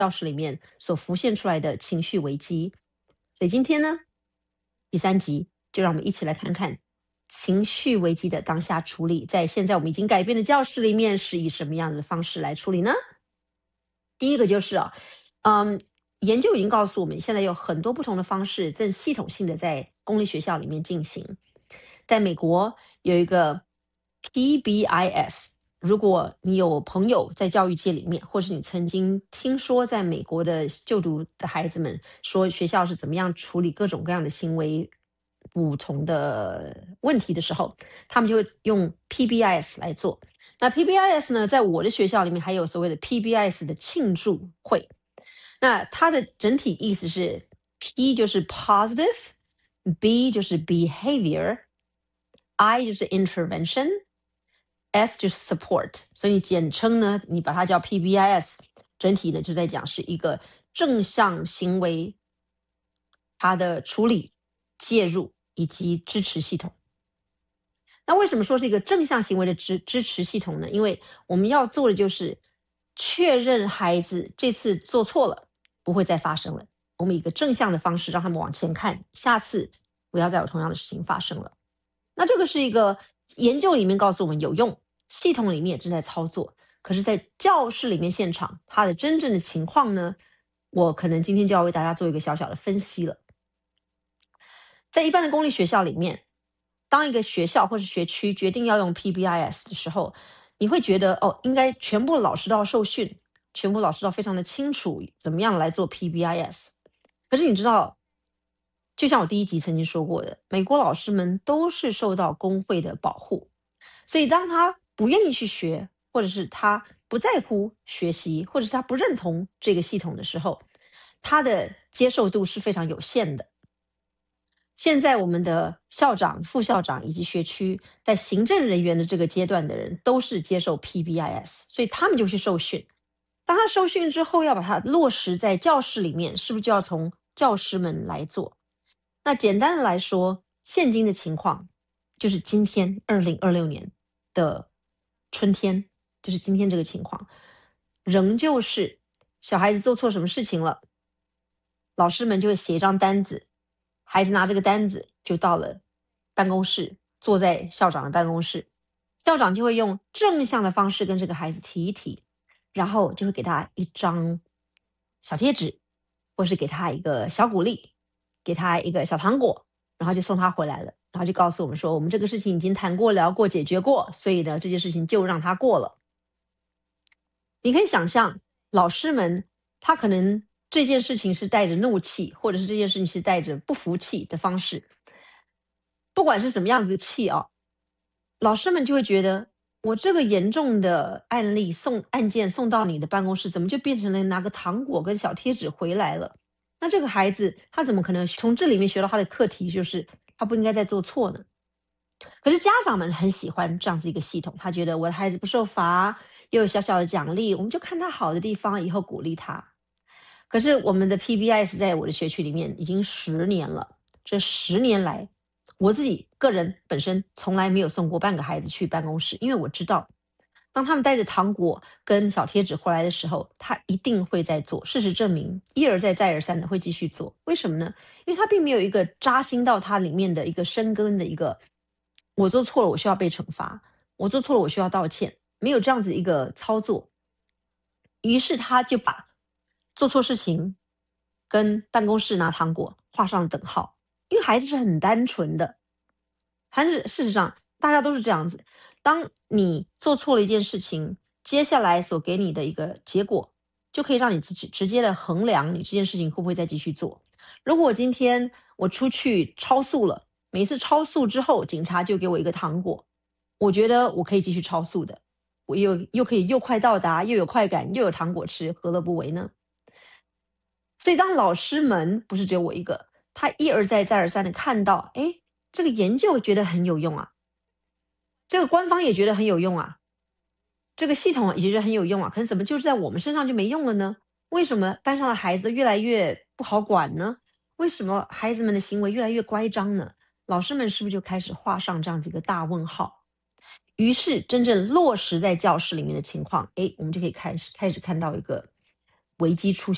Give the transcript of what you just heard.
教室里面所浮现出来的情绪危机。所以今天呢，第3集就让我们一起来看看情绪危机的当下处理，在现在我们已经改变的教室里面是以什么样的方式来处理呢？第一个就是研究已经告诉我们，现在有很多不同的方式正系统性的在公立学校里面进行。在美国有一个 PBIS， 如果你有朋友在教育界里面，或是你曾经听说在美国的就读的孩子们说学校是怎么样处理各种各样的行为不同的问题的时候，他们就会用 PBIS 来做。那 PBIS 呢，在我的学校里面还有所谓的 PBIS 的庆祝会。那它的整体意思是 P 就是 positive，B 就是 behavior，I 就是 intervention，S 就是 support。所以你简称呢，你把它叫 PBIS， 整体呢就在讲是一个正向行为它的处理、介入以及支持系统。那为什么说是一个正向行为的支持系统呢？因为我们要做的就是确认孩子这次做错了不会再发生了，我们以一个正向的方式让他们往前看，下次不要再有同样的事情发生了。那这个是一个研究里面告诉我们有用，系统里面也正在操作，可是在教室里面现场它的真正的情况呢，我可能今天就要为大家做一个小小的分析了。在一般的公立学校里面，当一个学校或是学区决定要用 PBIS 的时候，你会觉得应该全部老师都要受训，全部老师都非常的清楚怎么样来做 PBIS。 可是你知道，就像我第1集曾经说过的，美国老师们都是受到工会的保护，所以当他不愿意去学，或者是他不在乎学习，或者是他不认同这个系统的时候，他的接受度是非常有限的。现在我们的校长、副校长以及学区在行政人员的这个阶段的人都是接受 PBIS， 所以他们就去受训。当他受训之后，要把它落实在教室里面，是不是就要从教师们来做？那简单的来说，现今的情况就是今天2026年的春天，就是今天这个情况，仍旧是小孩子做错什么事情了，老师们就会写一张单子，孩子拿这个单子就到了办公室，坐在校长的办公室，校长就会用正向的方式跟这个孩子提一提，然后就会给他一张小贴纸，或是给他一个小鼓励，给他一个小糖果，然后就送他回来了，然后就告诉我们说，我们这个事情已经谈过、聊过、解决过，所以呢，这件事情就让他过了。你可以想象，老师们他可能这件事情是带着怒气，或者是这件事情是带着不服气的方式，不管是什么样子的气老师们就会觉得，我这个严重的案件送到你的办公室，怎么就变成了拿个糖果跟小贴纸回来了？那这个孩子他怎么可能从这里面学到他的课题，就是他不应该再做错呢？可是家长们很喜欢这样子一个系统，他觉得我的孩子不受罚，又有小小的奖励，我们就看他好的地方，以后鼓励他。可是我们的 PBIS 在我的学区里面已经10年了，这10年来，我自己个人本身从来没有送过半个孩子去办公室，因为我知道，当他们带着糖果跟小贴纸回来的时候，他一定会在做。事实证明，一而再再而三的会继续做。为什么呢？因为他并没有一个扎心到他里面的一个深根的一个，我做错了我需要被惩罚，我做错了我需要道歉，没有这样子一个操作。于是他就把做错事情跟办公室拿糖果画上等号，因为孩子是很单纯的，事实上大家都是这样子。当你做错了一件事情，接下来所给你的一个结果，就可以让你自己直接的衡量你这件事情会不会再继续做。如果今天我出去超速了，每次超速之后，警察就给我一个糖果，我觉得我可以继续超速的，我又可以又快到达，又有快感，又有糖果吃，何乐不为呢？所以当老师们，不是只有我一个，他一而再再而三的看到，这个研究觉得很有用啊，这个官方也觉得很有用啊，这个系统也觉得很有用啊，可是怎么就是在我们身上就没用了呢？为什么班上的孩子越来越不好管呢？为什么孩子们的行为越来越乖张呢？老师们是不是就开始画上这样子一个大问号？于是真正落实在教室里面的情况，我们就可以开始看到一个危机出现。